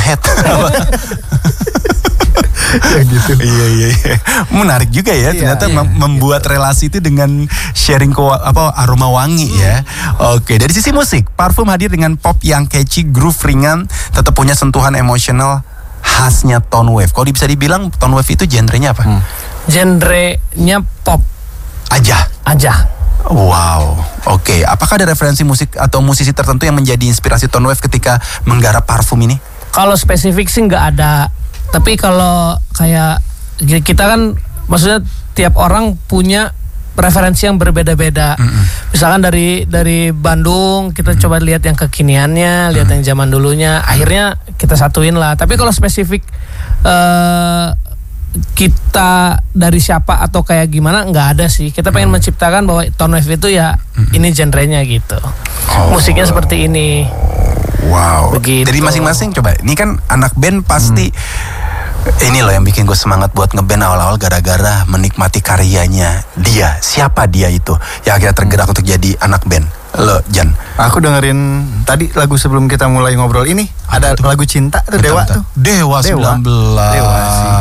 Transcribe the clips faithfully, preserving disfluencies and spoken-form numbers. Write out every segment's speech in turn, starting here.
head. Ya gitu. Iya iya iya. Menarik juga ya, Iya, ternyata iya, mem- membuat gitu. relasi itu dengan sharing ko- apa aroma wangi ya. Oke, dari sisi musik, Parfum hadir dengan pop yang catchy, groove ringan, tetap punya sentuhan emosional khasnya tone wave. Kalau bisa dibilang tone wave itu genrenya apa? Hmm. Genrenya pop Aja. aja. Wow. Oke, apakah ada referensi musik atau musisi tertentu yang menjadi inspirasi tone wave ketika menggarap Parfum ini? Kalau spesifik sih nggak ada. Tapi kalau kayak kita kan, maksudnya tiap orang punya referensi yang berbeda-beda. Mm-mm. Misalkan dari dari Bandung kita Mm-mm. coba lihat yang kekiniannya, lihat yang zaman dulunya. Akhirnya kita satuin lah. Tapi kalau spesifik eh, kita dari siapa atau kayak gimana nggak ada sih. Kita pengen menciptakan bahwa tone wave itu ya ini genrenya gitu. Oh. Musiknya seperti ini. Wow. Begitu. Dari masing-masing coba. Ini kan anak band pasti ini loh yang bikin gue semangat buat ngeband awal-awal gara-gara menikmati karyanya dia. Siapa dia itu yang akhirnya tergerak untuk jadi anak band? Lo, Jan. Aku dengerin tadi lagu sebelum kita mulai ngobrol ini. Ada Betul. lagu Cinta tuh, Dewa Bentar, tuh. bentar. Dewa, Dewa. sembilan belas. Dewa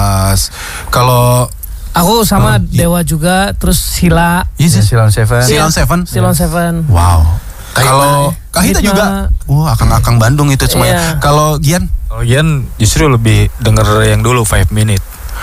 Kalau Aku sama Oh, iya. Dewa juga, terus Sila, iya sih. Silon Seven. Silon Seven. Silon Seven. Wow. Kahitna. Kalau Kahitna Kahitna. juga. Wah, akang-akang Bandung itu semuanya. Iya. Kalau Gian, Oh Gian justru lebih denger yang dulu Five Minute.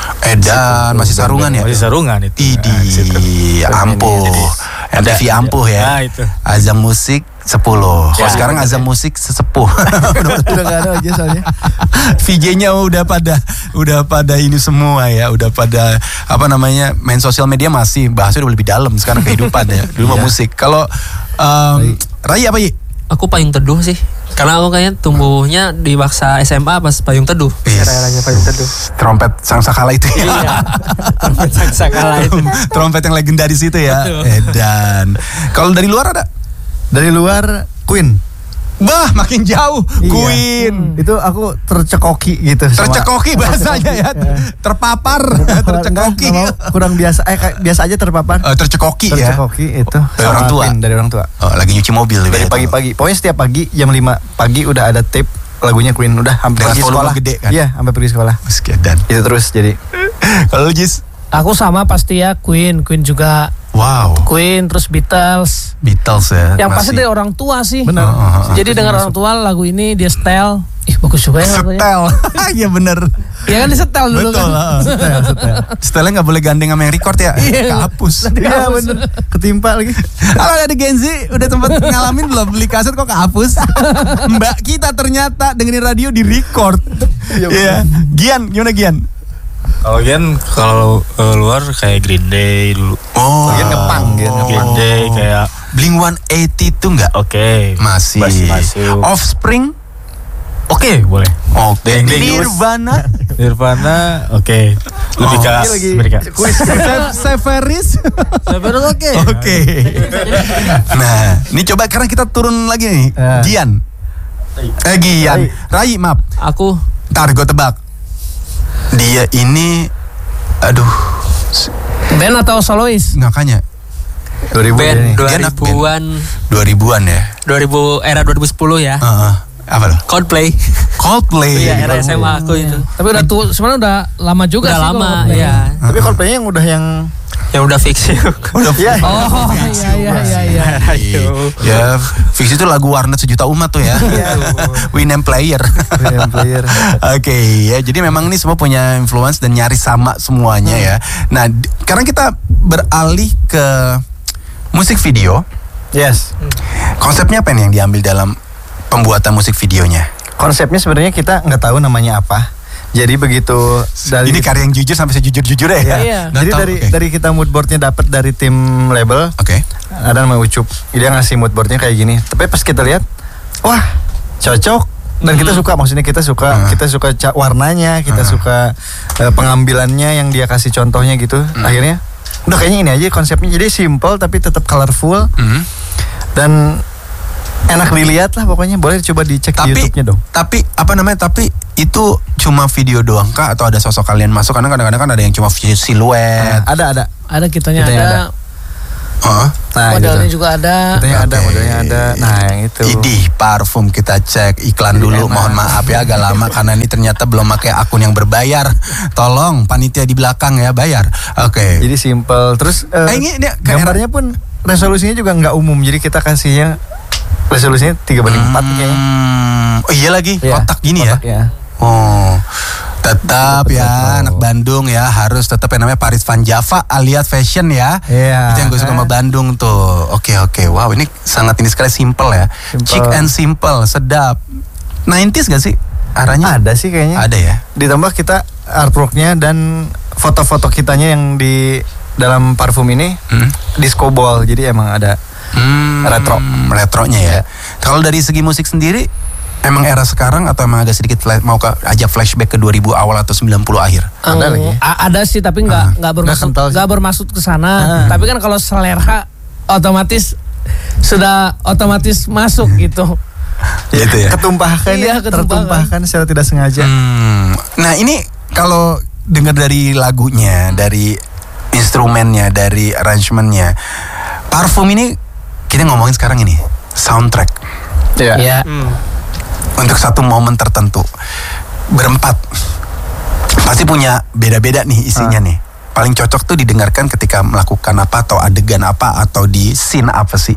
Edan masih sarungan ya? Masih sarungan itu. Nah, situ. Idi, ampuh. M T V Ada- ampuh ya. Nah, itu. Azam Musik sepuluh. Kalau Ya, sekarang betul. Azam Musik sesepuh. Udah gak ada aja soalnya. V J-nya udah pada udah pada ini semua ya, udah pada apa namanya main sosial media masih bahasnya udah lebih dalam sekarang kehidupan ya. Dulu mah Iya. musik. Kalau um, Rai apa Yi? Aku payung teduh sih. Karena aku kayaknya tumbuhnya di Baksa S M A pas payung teduh. Yes. Era-eranya payung teduh. Trompet sang sakala itu ya. Iya. Trompet sangsakala itu. Trompet yang legendaris itu ya. Betul. Edan. Kalau dari luar ada? Dari luar Queen. Bah, makin jauh. Iya. Queen. Itu aku tercekoki gitu. sama- Tercekoki bahasanya ya. Iya. Terpapar. Tercekoki. Enggak, enggak mau, kurang biasa eh kayak biasa aja terpapar. Oh, tercekoki ya. Tercekoki itu Dari orang sama tua. Queen, dari orang tua. Oh, lagi nyuci mobil Dari ya, pagi-pagi. Pokoknya setiap pagi jam lima pagi udah ada tape lagunya Queen, udah hampir Dengan pergi volume sekolah. gede kan? Iya, sampai pergi sekolah. Sekian. Itu terus jadi. Kalau lu, Jis? Aku sama pasti ya Queen, Queen juga. Wow. Queen terus Beatles. Beatles ya. Yang pasti masih. dari orang tua sih. Benar. Oh, oh, oh. Jadi dengar orang tua lagu ini dia setel. Ih bagus juga ya lagunya. Setel. Iya bener. Ya kan disetel dulu Betul. kan. heeh. Setel, setel. Setelnya gak boleh gandeng sama yang record ya. Iya. Kehapus. Iya bener. Ketimpa lagi. Halo ada Gen Z, udah tempat ngalamin belum beli kaset kok kehapus? Mbak kita ternyata dengerin radio di record. Iya, Iya. Gian, gimana Gian? Kalau Gian kalau eh, luar kayak Green Day dulu. Oh, Gian ngepang, Gian ngepang. Green Day kayak Blink one eighty itu enggak? oke. Masih. Masih masuk. Offspring? Oke, boleh. Oke. Deng, deng, Nirvana? Nirvana oke. Lebih Oh, ke Ini lagi Amerika. kuis. Severis? Sebenarnya oke. Oke. Nah, ini coba sekarang kita turun lagi nih. Eh. Gian. Eh Gian. Rai, maaf. Aku Ntar gue tebak. Dia ini, aduh, Band atau solois? ngakanya dua ribu band ini. dua Dia anak band. ribuan, dua ribuan ya. dua ribu era dua ribu sepuluh ya. Heeh. Apa loh? Coldplay. Coldplay. Iya, era S M A aku itu. Tapi udah tuh sebenarnya udah lama juga Udah sih. lama, kalau Coldplay. ya. Tapi Coldplay yang udah yang Yang udah fix. Udah Iya. Oh iya iya iya iya. Ya, fix itu lagu warnet sejuta umat tuh ya. Winamp player. Winamp player. Oke, ya jadi memang ini semua punya influence dan nyaris sama semuanya ya. Nah, d- sekarang kita beralih ke musik video. Yes. Konsepnya apa nih yang diambil dalam pembuatan musik videonya? Konsepnya sebenarnya kita nggak tahu namanya apa. Jadi begitu dari Ini karya yang jujur sampai sejujur-jujurnya ya. Iya. Nggak Jadi tahu, dari oke. dari kita moodboardnya dapat dari tim label. Oke. Ada nama Ucup, dia ngasih moodboardnya kayak gini. Tapi pas kita lihat, wah cocok. Dan kita suka, maksudnya kita suka, Hmm. kita suka ca- warnanya, kita Hmm. suka eh, pengambilannya yang dia kasih contohnya gitu. Akhirnya, udah kayaknya ini aja konsepnya. Jadi simple tapi tetap colorful Mhm. dan enak dilihat lah pokoknya. Boleh coba dicek di Tapi YouTube-nya dong. tapi apa namanya? Tapi itu cuma video doang kah atau ada sosok kalian masuk? Karena kadang-kadang kan ada yang cuma siluet. Ada ada. Ada kitanya Kitanya ada. ada. Oh. Nah, Modelnya gitu. juga ada. Katanya ada, Oke. modelnya ada. Nah, yang itu. Idih, parfum kita cek iklan dulu. Mohon maaf ya agak lama karena ini ternyata belum pakai akun yang berbayar. Tolong panitia di belakang ya bayar. Oke. Jadi simple. Terus Eh, eh, ini- ini kayak- gambarnya pun resolusinya juga nggak umum. Jadi kita kasihnya resolusinya tiga banding empat kayaknya. Hmm, oh iya lagi Iya, kotak gini ya. kotak ya. Oh, tetap Betul, ya betul. anak Bandung ya harus tetap yang namanya Paris Van Java alias fashion ya. Iya. Itu yang gue suka sama Bandung tuh. Oke oke, wow ini sangat ini sekali simple ya. Simple. Chic and simple, sedap. nineties gak sih arahnya? Ada sih kayaknya. Ada ya. Ditambah kita artworknya dan foto-foto kitanya yang di dalam parfum ini Hmm. disco ball. Jadi emang ada. Hmm, Retro. retronya ya. Kalau dari segi musik sendiri, emang era sekarang atau emang agak sedikit fla- mau ke ajak flashback ke dua ribu awal atau sembilan puluh akhir? Ada Eng, lagi. a- ada sih tapi nggak nggak bermaksud kental sih. nggak bermaksud ke sana. Ah. Tapi kan kalau selera otomatis sudah otomatis masuk gitu. Gitu ya. Ketumpahkan Iya, ya, ketumpahkan. tertumpahkan secara tidak sengaja. Hmm. Nah ini kalau dengar dari lagunya, dari instrumennya, dari arrangementnya, parfum ini kita ngomongin sekarang ini soundtrack Iya. Ya. untuk satu momen tertentu. Berempat pasti punya beda-beda nih isinya nih. Paling cocok tuh didengarkan ketika melakukan apa atau adegan apa atau di scene apa sih?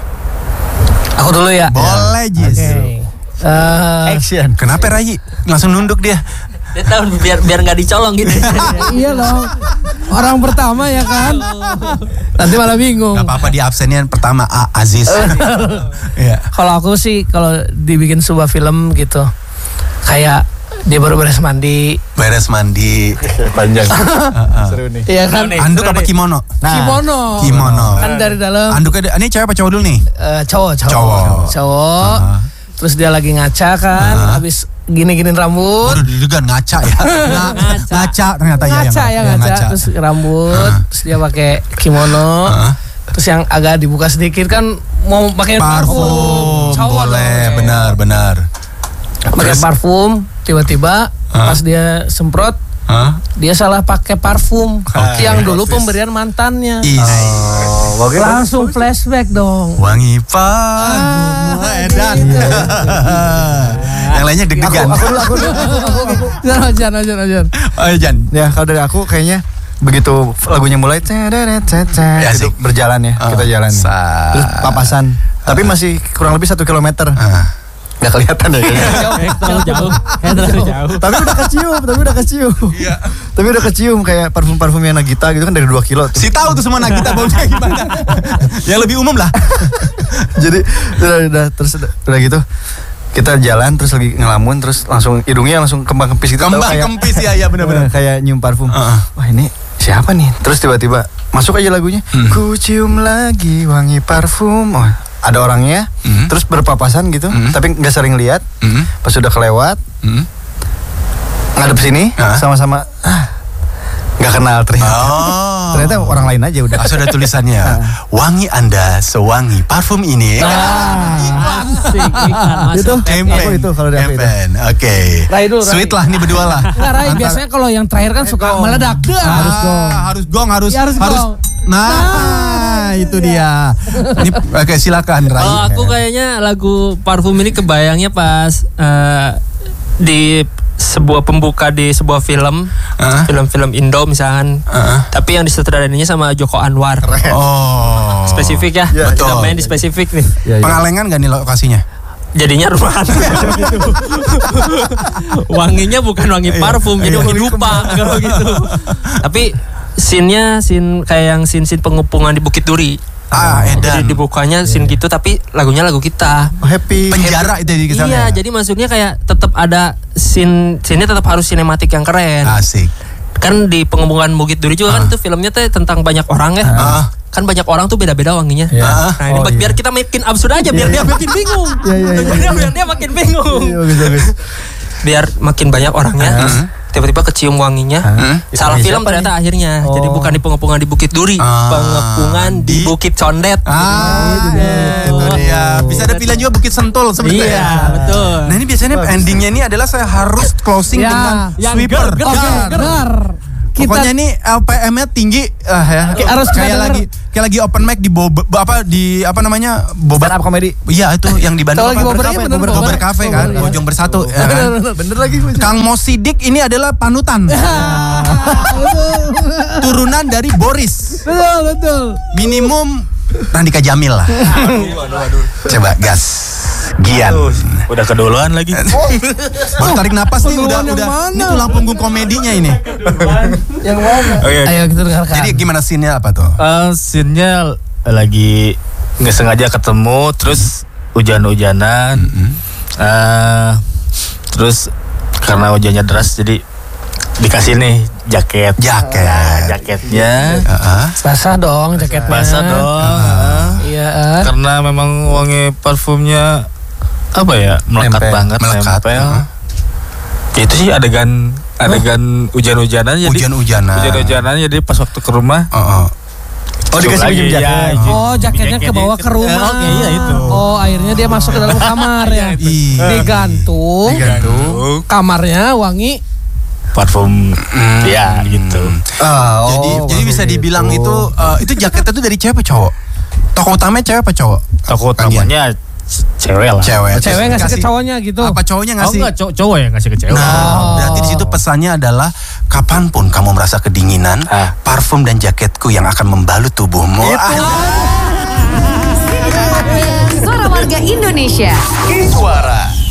Aku dulu ya. Boleh Oke. Jis. Eh, Action. Kenapa Rai? Langsung nunduk dia. Dia tahu biar biar nggak dicolong gitu. iya dong. Orang pertama ya kan. Nanti malah bingung. Gak apa-apa di absennya yang pertama A Aziz. Iya. Kalau aku sih kalau dibikin sebuah film gitu, kayak dia baru beres mandi, Beres mandi. Panjang. Seru nih. iya kan? Anduk apa kimono? Kimono. Kimono. Kan dari dalam Anduknya ini cewek apa cowok dulu nih? eh, cowok, cowok, Cowok. cowok. Ah. Terus dia lagi ngaca kan, Ah. habis gini-giniin rambut. Waduh deg-degan ngaca ya. Nga- ngaca ternyata ya. ngaca ya yang- ngaca, yang terus rambut, Ah. terus dia pakai kimono, Ah. terus yang agak dibuka sedikit kan mau pakai parfum, Parfum. cowok Boleh, dong. benar-benar. pakai Terus? parfum, tiba-tiba Ah. pas dia semprot Hah? dia salah pakai parfum Oke. yang dulu Bagus. pemberian mantannya. Is. Oh, oke. Langsung flashback dong. Wangi parfum. Ah, Edan. gitu. Yang lainnya deg-degan. Aku dulu, aku dulu, aku dulu. Jangan, jangan, jangan, jangan. Oh, Jan. Ya kalau dari aku kayaknya begitu lagunya mulai cederet, cederet, Ya, itu asik. berjalan ya Ah, kita jalan sa- terus papasan tapi masih kurang lebih satu kilometer Ah. nggak kelihatan ya kayaknya. Terlalu jauh. Terlalu jauh. tapi udah kecium tapi udah kecium Iya. tapi udah kecium kayak parfum parfumnya Nagita gitu kan dari dua kilo tuh. Si tahu tuh semua Nagita baunya gimana. Yang lebih umum lah. Jadi udah, udah terus udah, udah gitu kita jalan terus lagi ngelamun terus langsung hidungnya langsung kembang kempis gitu. Kembang tahu, kayak- kempis ya, ya benar-benar. Eh, kayak nyium parfum. Heeh. Wah ini siapa nih? Terus tiba-tiba masuk aja lagunya. Hmm. Ku cium lagi wangi parfum. Oh, ada orangnya. Hmm. Terus berpapasan gitu, Hmm. tapi nggak sering lihat. Hmm. Pas udah kelewat, Hmm. ngadep sini Hah? sama-sama. Ah, nggak kenal ternyata. Oh. Ternyata orang lain aja udah. Ah, sudah tulisannya. Wangi Anda sewangi parfum ini. Ah, Asik, iklan Itu masuk. aku itu kalau dari aku itu. Campaign. Oke. Rai dulu, Rai. Sweet lah nih berdua lah. Nggak, Rai, Antara- biasanya kalau yang terakhir kan suka meledak. Dah. harus gong, harus gong, harus Ya, harus gong. Nah, itu dia. Ini oke silakan Rai. Kalau aku kayaknya lagu parfum ini kebayangnya pas eh, di sebuah pembuka di sebuah film, Hah? film-film Indo misalkan. Heeh. Tapi yang disutradaininya sama Joko Anwar. Oh. Spesifik ya, Ya, kita betul. main di spesifik nih. Ya, ya. Pengalengan gak nih lokasinya? Jadinya rumahan. Wanginya bukan wangi parfum, jadi wangi dupa kalau gitu. Tapi scene-nya scene kayak yang scene-scene pengepungan di Bukit Duri. Ah, edan. Jadi dibukanya scene gitu tapi lagunya lagu kita. Oh, happy. Penjara itu di kesana. Iya, jadi maksudnya kayak tetap ada scene scene-nya tetap harus sinematik yang keren. Asik. Kan di pengepungan Bukit Duri juga kan itu filmnya tuh tentang banyak orang ya. Ah. Kan banyak orang tuh beda-beda wanginya. Iya. Nah, ini Oh, buat- iya. biar kita makin absurd aja, biar dia makin bingung. Iya, iya, iya, Tujuannya iya. biar dia makin bingung. Iya, bagus, bagus. Biar makin banyak orangnya, terus tiba-tiba kecium wanginya. Hmm? Salah Itu film siapa ternyata nih? akhirnya. Jadi Oh. bukan di pengepungan di Bukit Duri, Ah, pengepungan di di- Bukit Condet. Ah, itu dia. Bisa ada pilihan juga Bukit Sentul sebenarnya. Iya, betul. Nah ini biasanya endingnya ini adalah saya harus closing Ya, dengan yang sweeper. ger, ger, Gar. ger, Benar. Kita- Pokoknya ini L P M-nya tinggi ah, ya. Kayak harus kita kayak denger. lagi kayak lagi open mic di boba, apa di apa namanya? Boba Stand up comedy. Iya itu yang di Bandung. Kalau lagi apa? Bobber, Cafe, iya bener, Bobber, Bobber. Bobber Cafe kan, Bobber, iya. Bojong Bersatu ya kan? Bener lagi. Kang Mosidik ini adalah panutan. Turunan dari Boris. Betul, betul. Minimum Randika Jamil lah. Coba gas. Gian. Aduh, udah keduluan lagi. Baru tarik napas nih udah Keduluan yang udah. mana? Ini tulang punggung komedinya ini. Yang mana? Oke. Ayo kita dengarkan. Jadi gimana scene-nya apa tuh? Eh, scene-nya lagi nggak sengaja ketemu, terus hujan-hujanan. Eh, terus karena hujannya deras, jadi dikasih nih jaket. Jaket. Nah, jaketnya Heeh. basah dong jaketnya. basah dong. eh. Iya. eh. Karena memang wangi parfumnya apa ya melekat Nempel. banget, Melekat, nempel. uh-huh. Ya, itu sih adegan adegan hujan-hujanan jadi Hujan-hujanan. hujan-hujanan jadi pas waktu ke rumah. Heeh. Oh, dikasih lagi, pinjem ya, jaket. izin. Oh, jaketnya ke bawah ke rumah. Oke, iya itu. Oh, akhirnya dia masuk ke dalam kamar ya. Iya. Digantung. Digantung. Kamarnya wangi. Parfum ya gitu. Ah, oh, jadi jadi bisa gitu. dibilang itu eh, itu jaketnya tuh dari cewek apa cowok? Tokoh utamanya cewek apa cowok? Toko Kang Gian. utamanya c- cewek lah. Cewek. Cewek ngasih ke Kasih- cowoknya gitu. Apa cowoknya Oh ngasih? enggak, cow- cowok yang ngasih ke cewek. Nah, Oh. berarti di situ pesannya adalah kapanpun kamu merasa kedinginan, Ah. parfum dan jaketku yang akan membalut tubuhmu. Ah, Suara warga Indonesia. suara.